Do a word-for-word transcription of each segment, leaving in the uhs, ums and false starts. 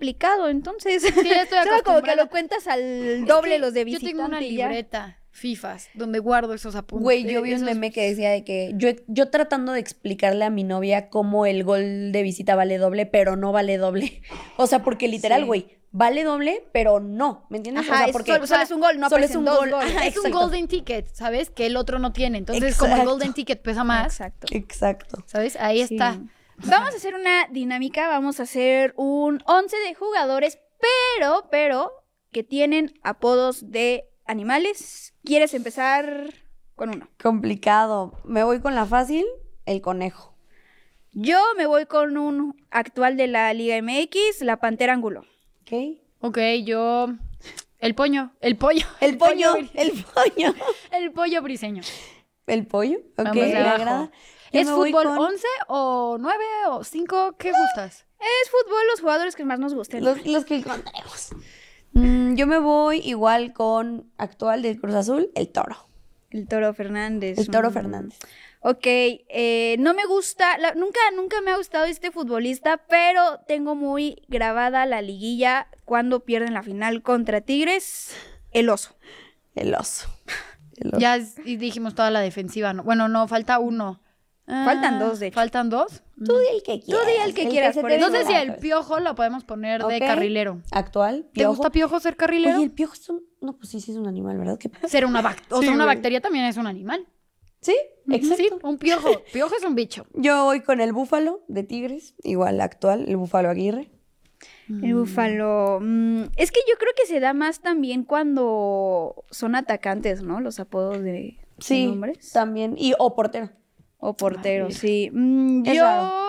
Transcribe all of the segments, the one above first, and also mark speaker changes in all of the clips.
Speaker 1: complicado, entonces.
Speaker 2: Sí, ya estoy
Speaker 1: Solo como que
Speaker 2: acostumbrada.
Speaker 1: lo cuentas al doble
Speaker 2: Es que
Speaker 1: los de
Speaker 2: Yo
Speaker 1: visitante.
Speaker 2: tengo una
Speaker 1: y ya.
Speaker 2: libreta FIFAs donde guardo esos apuntes.
Speaker 3: Güey, yo vi un
Speaker 2: esos-
Speaker 3: meme que decía de que yo, yo tratando de explicarle a mi novia cómo el gol de visita vale doble, pero no vale doble. O sea, porque literal,
Speaker 1: Sí.
Speaker 3: güey, vale doble, pero no, ¿me entiendes?
Speaker 1: Ajá,
Speaker 3: o sea,
Speaker 1: es
Speaker 3: porque
Speaker 1: solo, solo es un gol, no
Speaker 3: solo es
Speaker 1: aparecen
Speaker 3: un
Speaker 1: dos
Speaker 3: gol.
Speaker 1: goles.
Speaker 3: Ajá,
Speaker 2: Es un
Speaker 3: exacto.
Speaker 2: golden ticket, ¿sabes? Que el otro no tiene. Entonces, como el
Speaker 3: Exacto.
Speaker 2: golden ticket pesa más,
Speaker 1: Exacto.
Speaker 3: Exacto.
Speaker 2: ¿sabes? Ahí
Speaker 1: Sí.
Speaker 2: está.
Speaker 1: Vamos a hacer una dinámica, vamos a hacer un once de jugadores, pero, pero, que tienen apodos de animales. ¿Quieres empezar con uno?
Speaker 3: Complicado. Me voy con la fácil, el conejo.
Speaker 1: Yo me voy con un actual de la Liga M X, la Pantera Angulo.
Speaker 3: ¿Ok?
Speaker 2: Ok, yo... El pollo. El pollo.
Speaker 3: El pollo,
Speaker 2: bri-
Speaker 3: el pollo.
Speaker 2: El pollo briseño.
Speaker 3: El pollo, ok,
Speaker 2: Vamos de
Speaker 3: me
Speaker 2: abajo.
Speaker 3: agrada. Yo
Speaker 2: ¿Es
Speaker 3: me voy
Speaker 2: fútbol
Speaker 3: con
Speaker 2: once o nueve o cinco? ¿Qué gustas?
Speaker 1: Es fútbol, los jugadores que más nos gusten.
Speaker 3: Los, los que encontremos. Mm, yo me voy igual con actual del Cruz Azul, el Toro.
Speaker 1: El Toro Fernández.
Speaker 3: El Toro
Speaker 1: mm.
Speaker 3: Fernández.
Speaker 1: Ok, eh, no me gusta, la- nunca, nunca me ha gustado este futbolista, pero tengo muy grabada la liguilla cuando pierden la final contra Tigres, el oso.
Speaker 3: El oso. El oso.
Speaker 2: Ya es- y dijimos toda la defensiva, ¿no? Bueno, no, falta uno. Ah,
Speaker 1: Faltan dos, de hecho.
Speaker 2: ¿Faltan dos?
Speaker 3: Tú di el que quieras.
Speaker 1: di el que quieras,
Speaker 3: se
Speaker 1: por
Speaker 3: te
Speaker 1: eso.
Speaker 2: No
Speaker 3: venga
Speaker 2: sé
Speaker 3: a
Speaker 2: si
Speaker 3: la
Speaker 2: el
Speaker 3: cabeza.
Speaker 2: Piojo lo podemos poner de
Speaker 3: Ok.
Speaker 2: carrilero.
Speaker 3: Actual,
Speaker 2: ¿Te
Speaker 3: Piojo.
Speaker 2: gusta Piojo ser carrilero?
Speaker 3: Oye, el Piojo es un... No, pues sí, sí es un animal, ¿verdad? ¿Qué pasa?
Speaker 2: Ser una bac- o
Speaker 3: Sí,
Speaker 2: sea, una
Speaker 3: güey.
Speaker 2: bacteria también es un animal.
Speaker 3: Sí, exacto.
Speaker 2: Sí, un piojo. Piojo es un bicho.
Speaker 3: Yo voy con el Búfalo de Tigres, igual actual, el Búfalo Aguirre.
Speaker 1: El búfalo. mm, es que yo creo que se da más también cuando son atacantes, ¿no? Los apodos de, de
Speaker 3: Sí,
Speaker 1: nombres.
Speaker 3: también. Y, o portero.
Speaker 1: O porteros,
Speaker 2: Ay,
Speaker 1: sí. Mm,
Speaker 3: Es
Speaker 1: yo.
Speaker 3: raro.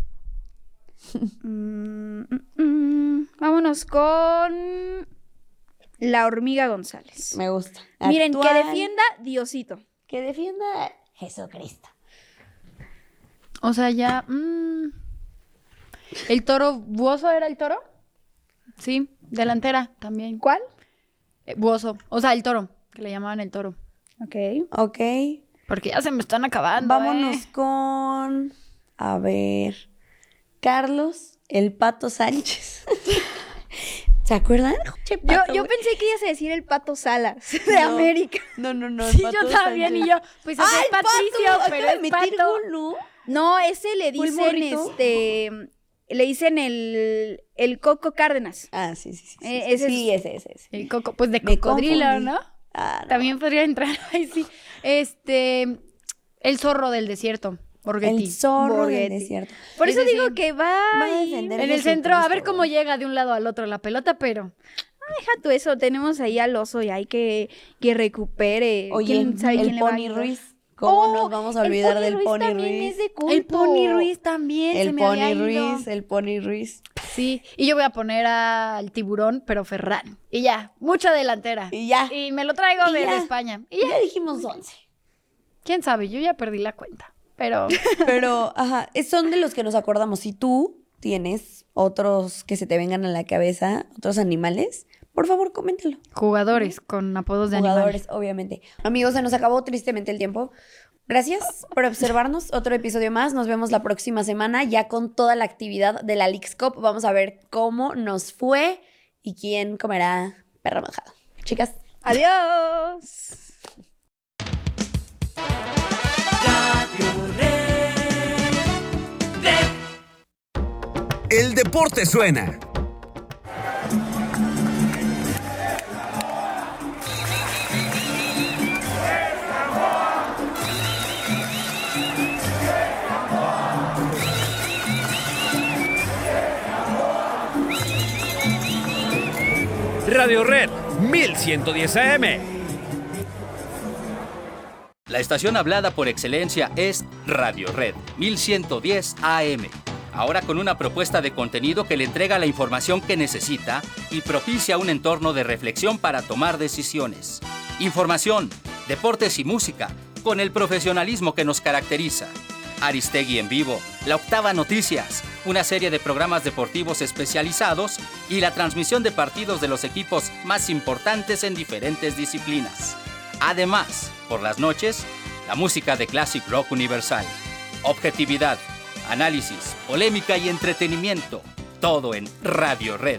Speaker 1: Mm, mm, mm, vámonos con. La hormiga González.
Speaker 3: Me gusta.
Speaker 1: Miren, que
Speaker 3: Actual,
Speaker 1: defienda Diosito.
Speaker 3: Que defienda Jesucristo.
Speaker 2: O sea, ya... mm. ¿El toro buoso era el toro? Sí, delantera también.
Speaker 1: ¿Cuál?
Speaker 2: Eh, buoso. O sea, el toro, que le llamaban el toro.
Speaker 1: Ok.
Speaker 3: Ok.
Speaker 2: Porque ya se me están acabando,
Speaker 3: Vámonos
Speaker 2: ¿eh?
Speaker 3: con... A ver... Carlos, el Pato Sánchez. ¿Se acuerdan? Che,
Speaker 1: Yo,
Speaker 3: Pato,
Speaker 1: yo
Speaker 3: güey.
Speaker 1: pensé que ibas a decir el Pato Salas de
Speaker 3: No.
Speaker 1: América.
Speaker 3: No, no, no. el
Speaker 2: Sí,
Speaker 3: Pato
Speaker 2: yo también,
Speaker 3: Sánchez.
Speaker 2: y yo, pues ese
Speaker 3: ¡Ah,
Speaker 2: es
Speaker 3: el Pato!
Speaker 2: Patricio, pero
Speaker 3: Acaba de
Speaker 2: es
Speaker 3: meter
Speaker 2: Pato.
Speaker 3: gol, ¿no?
Speaker 1: No, ese le
Speaker 3: ¿Fue el
Speaker 1: dicen,
Speaker 3: morrito?
Speaker 1: este, le dicen el, el Coco Cárdenas.
Speaker 3: Ah, sí, sí, sí. Sí,
Speaker 1: Eh,
Speaker 3: sí,
Speaker 1: ese
Speaker 3: sí,
Speaker 1: es-
Speaker 3: ese, ese, ese.
Speaker 2: El coco, pues de
Speaker 3: Me
Speaker 2: cocodrilo,
Speaker 3: confundí.
Speaker 2: ¿no?
Speaker 3: Ah, no.
Speaker 2: También podría entrar. Ay, sí. Este, el zorro del desierto, Borghetti.
Speaker 3: El zorro
Speaker 1: Borghetti.
Speaker 3: del desierto.
Speaker 1: Por eso
Speaker 2: Ese
Speaker 1: digo
Speaker 2: sí.
Speaker 1: que va,
Speaker 3: Va a
Speaker 1: ahí.
Speaker 3: defender.
Speaker 2: En el centro, a ver
Speaker 3: Jesucristo,
Speaker 2: cómo
Speaker 3: güey.
Speaker 2: llega de un lado al otro la pelota, pero
Speaker 1: Deja tú eso, tenemos ahí al oso y hay que, que recupere.
Speaker 3: Oye,
Speaker 1: ¿Quién sabe quién
Speaker 3: el
Speaker 1: le va a
Speaker 3: Pony
Speaker 1: ayudar?
Speaker 3: Ruiz. ¿Cómo
Speaker 1: Oh,
Speaker 3: nos vamos a olvidar
Speaker 1: el
Speaker 3: del Pony
Speaker 1: también
Speaker 3: Ruiz?
Speaker 1: es de culto.
Speaker 2: el Pony Ruiz también se
Speaker 3: El
Speaker 2: me había
Speaker 3: Pony
Speaker 2: ido.
Speaker 3: Ruiz, el Pony Ruiz.
Speaker 2: Sí, y yo voy a poner al tiburón, pero Ferran. Y ya, mucha delantera.
Speaker 3: Y ya.
Speaker 2: Y me lo traigo
Speaker 3: Y
Speaker 2: desde
Speaker 3: ya.
Speaker 2: España. Y
Speaker 3: Y
Speaker 2: ya,
Speaker 3: ya dijimos once.
Speaker 2: quién sabe, yo ya perdí la cuenta. Pero
Speaker 3: Pero, ajá, es- son de los que nos acordamos. Si tú tienes otros que se te vengan a la cabeza, otros animales, por favor, coméntalo.
Speaker 2: jugadores con apodos de
Speaker 3: Jugadores,
Speaker 2: animales.
Speaker 3: obviamente. Amigos, se nos acabó tristemente el tiempo. Gracias por observarnos. Otro episodio más. Nos vemos la próxima semana ya con toda la actividad de la Leagues Cup. Vamos a ver cómo nos fue y quién comerá perro mojado. Chicas.
Speaker 1: Adiós.
Speaker 4: El deporte suena. Radio Red mil ciento diez A M.
Speaker 5: La estación hablada por excelencia es Radio Red mil ciento diez A M. Ahora con una propuesta de contenido que le entrega la información que necesita y propicia un entorno de reflexión para tomar decisiones. Información, deportes y música con el profesionalismo que nos caracteriza. Aristegui en vivo, La Octava Noticias, una serie de programas deportivos especializados y la transmisión de partidos de los equipos más importantes en diferentes disciplinas. Además, por las noches, la música de Classic Rock Universal. Objetividad, análisis, polémica y entretenimiento. Todo en Radio Red